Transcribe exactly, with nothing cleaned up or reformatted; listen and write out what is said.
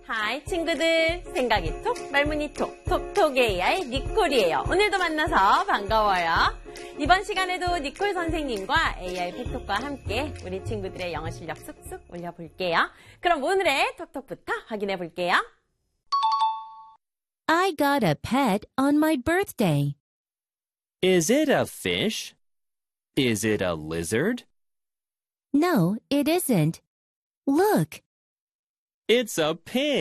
하이 친구들, 생각이 톡, 말문이 톡, 톡톡 에이아이 니콜이에요. 오늘도 만나서 반가워요. 이번 시간에도 니콜 선생님과 에이아이 팩톡과 함께 우리 친구들의 영어 실력 쑥쑥 올려볼게요. 그럼 오늘의 톡톡부터 확인해 볼게요. I got a pet on my birthday. Is it a fish? Is it a lizard? No, it isn't. Look. It's a pig.